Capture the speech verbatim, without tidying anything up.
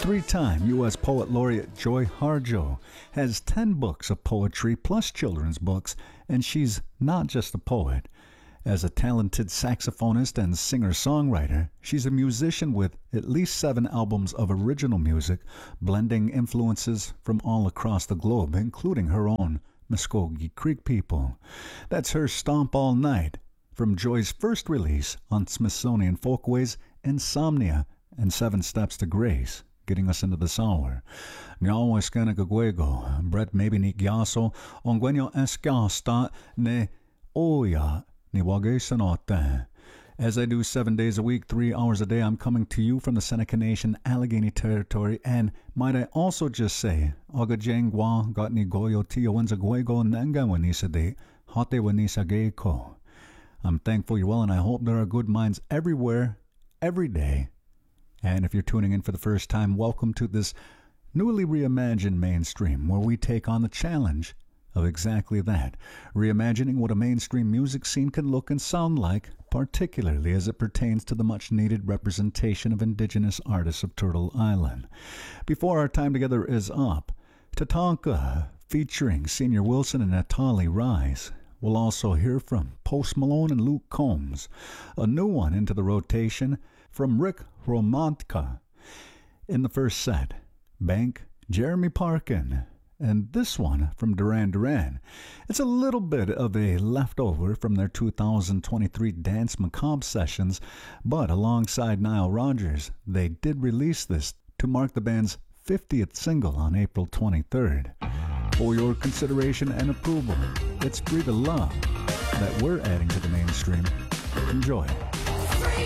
Three-time U S Poet Laureate Joy Harjo has ten books of poetry plus children's books, and she's not just a poet. As a talented saxophonist and singer-songwriter, she's a musician with at least seven albums of original music, blending influences from all across the globe, including her own Muskogee Creek people. That's her Stomp All Night, from Joy's first release on Smithsonian Folkways, Insomnia and Seven Steps to Grace, getting us into this hour. Ngawa eskana gagwego, Brett maybe ni gyaso, ongwenyo eskasta ne oya ni wage sanote. As I do seven days a week, three hours a day, I'm coming to you from the Seneca Nation, Allegheny Territory, and might I also just say, Ogajengwa got ni goyo tio wenza gwego nanga wanisa de, hote wanisa geiko. I'm thankful you're well, and I hope there are good minds everywhere, every day. And if you're tuning in for the first time, welcome to this newly reimagined mainstream, where we take on the challenge of exactly that, reimagining what a mainstream music scene can look and sound like, particularly as it pertains to the much-needed representation of indigenous artists of Turtle Island. Before our time together is up, Tatanka, featuring Senior Wilson and Natali Rise. We'll also hear from Post Malone and Luke Combs. A new one into the rotation from Rick Romantka. In the first set, Bank, Jeremy Parkin, and this one from Duran Duran. It's a little bit of a leftover from their two thousand twenty-three Dance Macabre sessions, but alongside Nile Rodgers, they did release this to mark the band's fiftieth single on April twenty-third. For your consideration and approval, it's Free to Love that we're adding to the mainstream. Enjoy.